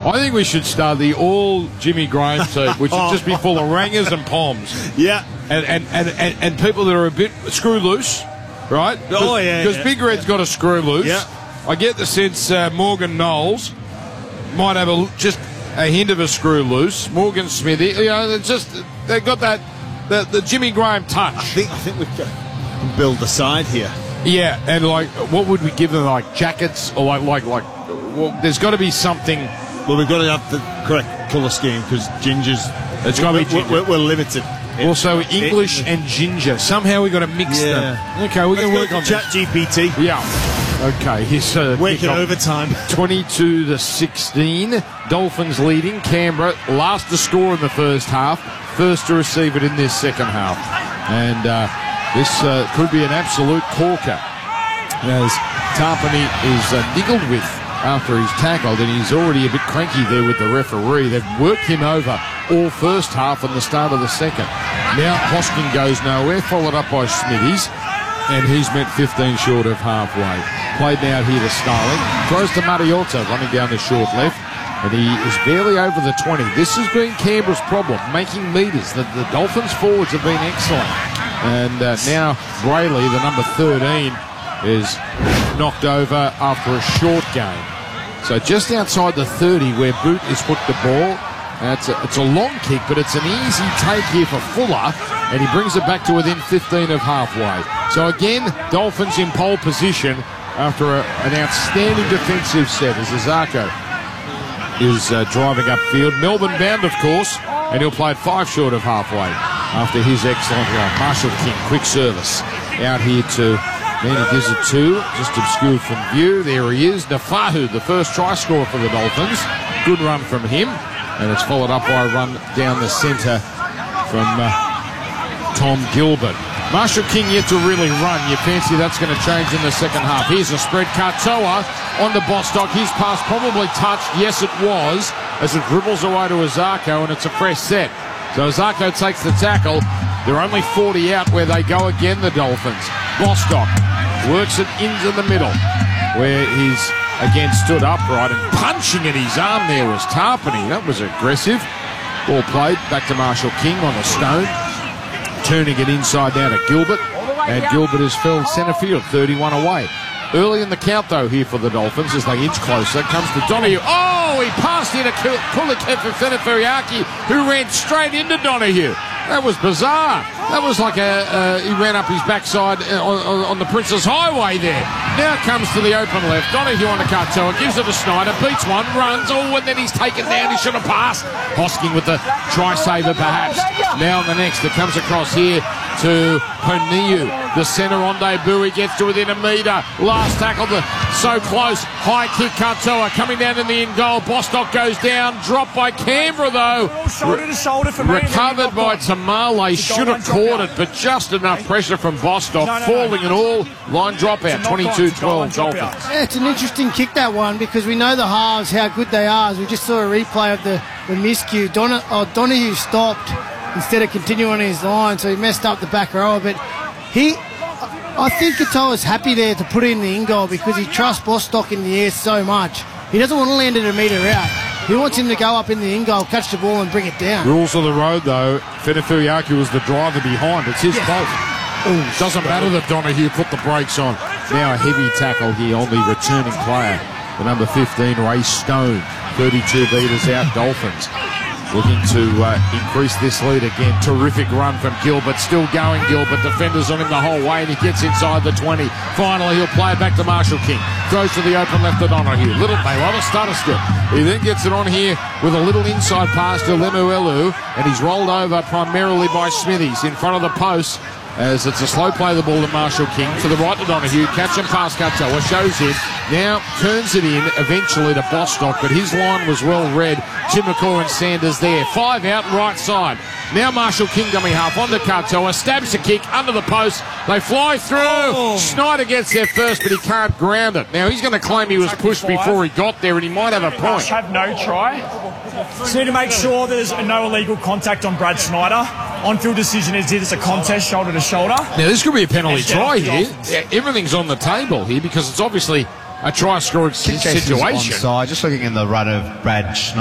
I think we should start the all Jimmy Graham team, which should just be full of rangers and poms. Yeah. And people that are a bit screw loose, right? Oh, yeah. Because Big Red's got a screw loose. Yeah. I get the sense Morgan Knowles might have just a hint of a screw loose. Morgan Smithy, you know, they've got that the Jimmy Graham touch. I think we can build the side here. Yeah, and like, what would we give them? Like jackets or like? Well, there's got to be something. Well, we've got to have the correct colour scheme because gingers. It's got to be ginger. We're limited. Also, English and ginger. Somehow we've got to mix them. Okay, we're going to work on Chat GPT. Yeah. Okay, here's working overtime. 22-16. Dolphins leading. Canberra last to score in the first half, first to receive it in this second half, and this could be an absolute corker as Tarpany is niggled with after he's tackled, and he's already a bit cranky there with the referee. They've worked him over all first half and the start of the second. Now Hoskin goes nowhere, followed up by Smithies, and he's met 15 short of halfway. Played now here to Starling, throws to Mariota, running down the short left, and he is barely over the 20. This has been Canberra's problem, making metres. The Dolphins forwards have been excellent. And now Brayley, the number 13, is knocked over after a short game. So just outside the 30 where Boot has put the ball. It's a long kick, but it's an easy take here for Fuller, and he brings it back to within 15 of halfway. So again, Dolphins in pole position after an outstanding defensive set as Azarko is driving upfield. Melbourne bound, of course, and he'll play it 5 short of halfway after his excellent run. Marshall King, quick service out here to Manny gives it 2, just obscured from view. There he is, Nafahu, the first try scorer for the Dolphins. Good run from him, and it's followed up by a run down the centre from Tom Gilbert. Marshall King yet to really run. You fancy that's going to change in the second half. Here's a spread. Katoa on to Bostock. His pass probably touched. Yes, it was, as it dribbles away to Azarko, and it's a fresh set. So Azarko takes the tackle. They're only 40 out where they go again, the Dolphins. Bostock works it into the middle, where he's again stood upright, and punching at his arm there was Tarpany. That was aggressive. Ball played back to Marshall King on a stone, turning it inside now to Gilbert, and Gilbert has filled centre field, 31 away. Early in the count, though, here for the Dolphins as they inch closer. Comes to Donahue. Oh, he passed here to Kulikefe-Feneferiaki, who ran straight into Donahue. That was bizarre. That was like he ran up his backside on the Princess Highway there. Now comes to the open left. Donahue on the Katoa, gives it to Snyder, beats one, runs, and then he's taken down. He should have passed. Hosking with the try-saver, perhaps. Now on the next, it comes across here to Poniu. The centre on debut, he gets to within a metre. Last tackle, so close. High kick, Katoa coming down in the end goal. Bostock goes down, dropped by Canberra though. Shoulder to shoulder for recovered by Tamale, should have caught it, but just enough pressure from Bostock, falling and all. Line dropout, 22-12 Dolphins. Yeah, it's an interesting kick, that one, because we know the halves, how good they are. As we just saw a replay of the miscue. Donahue stopped instead of continuing on his line, so he messed up the back rower, but I think Katoa's happy there to put it in the in goal because he trusts Bostock in the air so much. He doesn't want to land it a metre out. He wants him to go up in the in goal, catch the ball and bring it down. Rules of the road, though. Feneferiaki was the driver behind. It's his fault. Doesn't matter that Donahue put the brakes on. Now a heavy tackle here on the returning player, the number 15, Ray Stone. 32 metres out, Dolphins. Looking to increase this lead again. Terrific run from Gilbert. Still going, Gilbert. Defenders on him the whole way, and he gets inside the 20. Finally, he'll play it back to Marshall King. Throws to the open left to Donahue. They love a stutter step. He then gets it on here with a little inside pass to Lemuelu, and he's rolled over primarily by Smithies in front of the post. As it's a slow play the ball to Marshall King. To the right to Donahue. Catch and pass Katoa. Shows it. Now turns it in eventually to Bostock, but his line was well read. Timacor and Sanders there. 5 out, right side. Now Marshall King dummy half on to Katoa. Stabs a kick under the post. They fly through. Snyder gets there first, but he can't ground it. Now he's going to claim he was pushed before he got there, and he might have a point. Have no try. So to make sure there's no illegal contact on Brad Snyder. On-field decision is it's a contest, shoulder to shoulder. Now this could be a penalty try here. Everything's on the table here because it's obviously a try-scoring situation. Onside, just looking in the run of Brad Snyder.